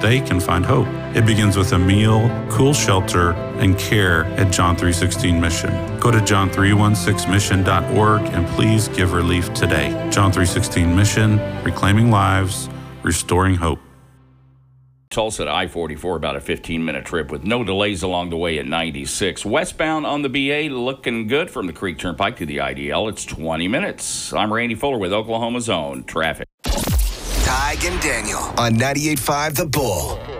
they can find hope. It begins with a meal, cool shelter, and care at John 316 Mission. Go to john316mission.org and please give relief today. John 316 Mission, reclaiming lives, restoring hope. Tulsa to I-44, about a 15-minute trip with no delays along the way at 96. Westbound on the BA, looking good from the Creek Turnpike to the IDL. It's 20 minutes. I'm Randy Fuller with Oklahoma's Own Traffic. Tig and Daniel on 98.5 The Bull.